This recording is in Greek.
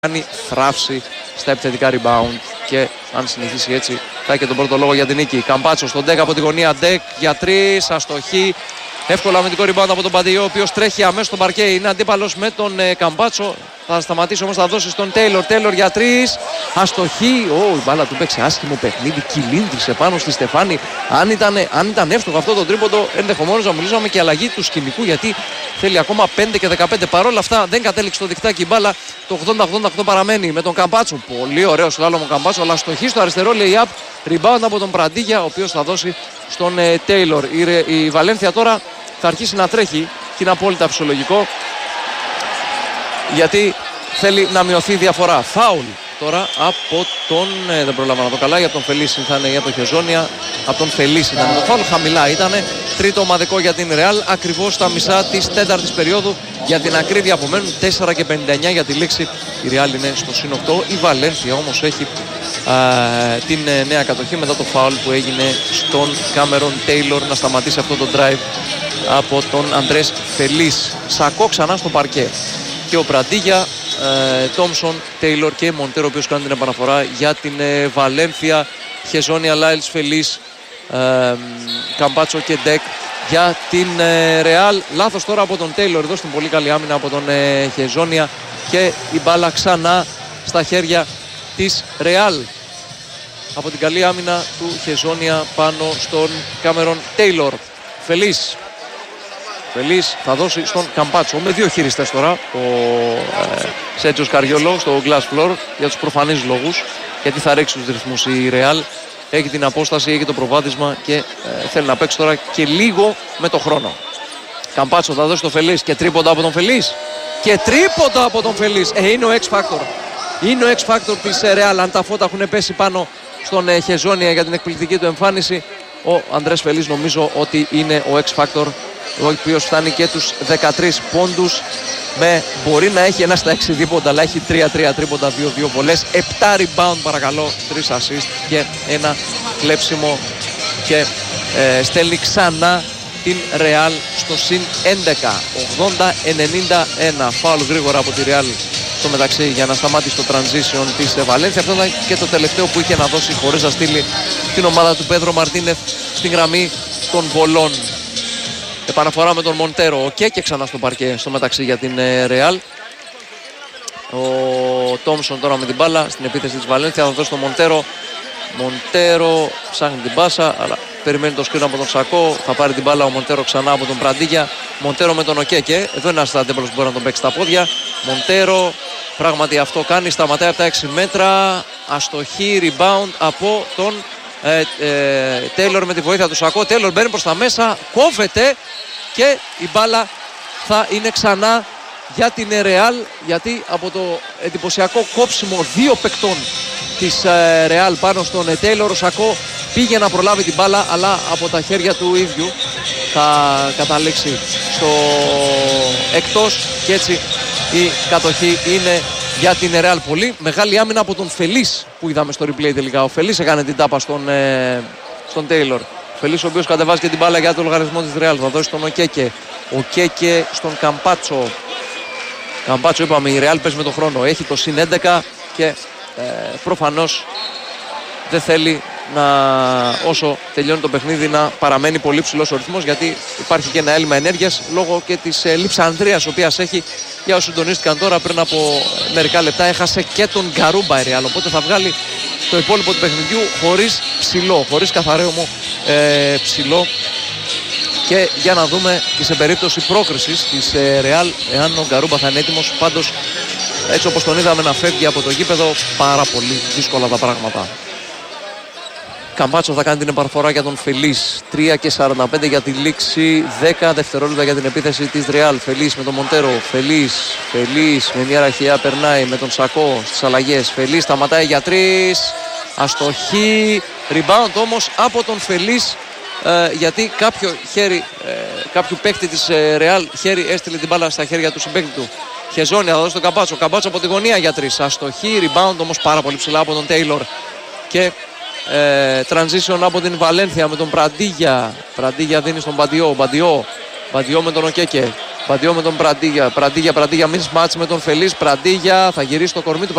κάνει θράψη στα επιθετικά rebound και αν συνεχίσει έτσι θα έχει και τον πρώτο λόγο για την νίκη. Καμπάτσο στον Ντεκ από τη γωνία. Ντεκ για 3, αστοχή. Εύκολο αμυντικό rebound από τον Παντιό, ο οποίος τρέχει αμέσως στον παρκέ. Είναι αντίπαλος με τον Καμπάτσο. Θα σταματήσει όμως, θα δώσει στον Τέιλορ. Τέιλορ για 3, αστοχή. Η μπάλα του παίξει άσχημο παιχνίδι. Κυλίνδρισε πάνω στη Στεφάνη. Αν ήταν εύστοχο αυτό το τρίποντο, ενδεχομένως να μιλήσουμε και αλλαγή του σκηνικού, γιατί θέλει ακόμα 5 και 15. Παρόλα αυτά δεν κατέληξε το δικτάκι η μπάλα. Το 80-88 παραμένει με τον Καμπάτσο. Πολύ ωραίο σλάλομ ο Καμπάτσο, αλλά αστοχή στο αριστερό lay-up. Rebound από τον Πραντίγια, ο οποίος θα δώσει στον Τέιλορ. Η Βαλένθια τώρα θα αρχίσει να τρέχει και είναι απόλυτα φυσιολογικό, γιατί θέλει να μειωθεί η διαφορά. Φάουλ τώρα από τον. Δεν προλάβα να το καλά. Για τον Φελίσι θα είναι ή από τον Χεζόνια. Από τον Φελίσι ήταν το φάουλ. Χαμηλά ήταν. Τρίτο ομαδικό για την Ρεάλ. Ακριβώς στα μισά της τέταρτης περίοδου. Για την ακρίβεια απομένουν 4 και 59 για τη λήξη. Η Ρεάλ είναι στο συν 8. Η Βαλένθια όμως έχει την νέα κατοχή μετά το φάουλ που έγινε στον Κάμερον Τέιλορ να σταματήσει αυτό το drive από τον Αντρές Φελίς. Σακό ξανά στο παρκέ. Και ο Πραντίγια, Τόμσον, Τέιλορ και Μοντέρο, ο οποίος κάνει την επαναφορά για την Βαλένθια. Χεζόνια, Λάιλς, Φελίς, Καμπάτσο και Ντεκ για την Ρεάλ. Λάθος τώρα από τον Τέιλορ εδώ στην πολύ καλή άμυνα από τον Χεζόνια και η μπάλα ξανά στα χέρια της Ρεάλ. Από την καλή άμυνα του Χεζόνια πάνω στον Κάμερον Τέιλορ. Φελίς θα δώσει στον Καμπάτσο με δύο χειριστές τώρα. Ο Σέτζος Καριόλο στο glass floor για τους προφανείς λόγους, γιατί θα ρίξει τους ρυθμούς η Ρεάλ. Έχει την απόσταση, έχει το προβάδισμα και θέλει να παίξει τώρα και λίγο με το χρόνο. Καμπάτσο θα δώσει στο Φελίς και τρίποντα από τον Φελίς. Είναι ο X Factor. Είναι ο X Factor της Ρεάλ. Αν τα φώτα έχουν πέσει πάνω στον Χεζόνια για την εκπληκτική του εμφάνιση, ο Αντρές Φελίς νομίζω ότι είναι ο X Factor, ο οποίος φτάνει και τους 13 πόντους. Μπορεί να έχει ένα στα 6 δίποντα, αλλά έχει 3-3 τρίποντα, 2-2 βολές, 7 rebound παρακαλώ, 3 assist και ένα κλέψιμο και στέλνει ξανά την Real στο συν 11, 80-91. Φάουλ γρήγορα από τη Real στο μεταξύ για να σταμάτησε το transition της Βαλένθια. Αυτό ήταν και το τελευταίο που είχε να δώσει χωρίς να στείλει την ομάδα του Πέδρο Μαρτίνεθ στην γραμμή των βολών. Επαναφορά με τον Μοντέρο. Ο Κέκε ξανά στο παρκέ στο μεταξύ για την Real. Ο Τόμσον τώρα με την μπάλα στην επίθεση της Βαλένθια. Θα δώσει τον Μοντέρο. Μοντέρο ψάχνει την πάσα, αλλά περιμένει το σκριν από τον Σακό. Θα πάρει την μπάλα ο Μοντέρο ξανά από τον Πραντίγια. Μοντέρο με τον Οκέκε. Εδώ είναι ένας αντίπαλος που μπορεί να τον παίξει στα πόδια. Μοντέρο πράγματι αυτό κάνει. Σταματάει από τα 6 μέτρα. Αστοχή, rebound από τον Τέιλορ με τη βοήθεια του Σακό. Τέιλορ μπαίνει προς τα μέσα, κόβεται και η μπάλα θα είναι ξανά για την Ρεάλ, γιατί από το εντυπωσιακό κόψιμο δύο παικτών της Ρεάλ πάνω στον Τέιλορ, ο Σακό πήγε να προλάβει την μπάλα, αλλά από τα χέρια του ίδιου θα καταλήξει στο εκτός και έτσι η κατοχή είναι για την Ρεάλ. Πολύ μεγάλη άμυνα από τον Φελίς που είδαμε στο replay τελικά. Ο Φελίς έκανε την τάπα στον Τέιλορ. Φελίς ο οποίος κατεβάζει και την μπάλα για το λογαριασμό της Ρεάλ. Θα δώσει τον Οκέκε. Οκέκε στον Καμπάτσο. Καμπάτσο είπαμε, η Ρεάλ παίζει με τον χρόνο. Έχει το συν 11 και προφανώς δεν θέλει όσο τελειώνει το παιχνίδι να παραμένει πολύ ψηλός ο ρυθμός, γιατί υπάρχει και ένα έλλειμμα ενέργειας λόγω και της λειψανδρίας, οποίας έχει. Για όσους συντονίστηκαν τώρα, πριν από μερικά λεπτά έχασε και τον Γκαρούμπα η Ρεάλ, οπότε θα βγάλει το υπόλοιπο του παιχνιδιού χωρίς ψηλό, χωρίς καθαρέωμο ψηλό. Και για να δούμε και σε περίπτωση πρόκρισης της Ρεάλ εάν ο Γκαρούμπα θα είναι έτοιμος. Πάντως έτσι όπως τον είδαμε να φεύγει από το γήπεδο, πάρα πολύ δύσκολα τα πράγματα. Καμπάτσο θα κάνει την επαναφορά για τον Φελίς. 3 και 45 για τη λήξη. 10 δευτερόλεπτα για την επίθεση της Ρεάλ. Φελίς με τον Μοντέρο. Φελίς με μια ραχιά περνάει με τον Σακό στις αλλαγές. Φελίς σταματάει για 3. Αστοχή. Rebound όμως από τον Φελίς, γιατί κάποιο παίκτη της Ρεάλ χέρι έστειλε την μπάλα στα χέρια του συμπαίκτη του. Χεζόνια θα δώσει τον Καμπάτσο. Καμπάτσο από τη γωνία για 3. Αστοχή. Rebound όμως πάρα πολύ ψηλά από τον Τέιλορ. Και transition από την Βαλένθια με τον Πραντίγια. Πραντίγια δίνει στον Μπαντιό. Μπαντιό με τον Οκέκε. Παντιό με τον Πραντίγια. Πραντίγια mismatch με τον Φελής. Πραντίγια θα γυρίσει το κορμί του.